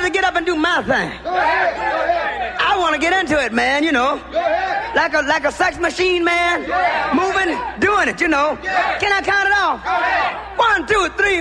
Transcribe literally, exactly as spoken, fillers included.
to get up and do my thing. I want to get into it, man, you know. Like a like a sex machine, man. Moving, doing it, you know. Can I count it off? One, two, three.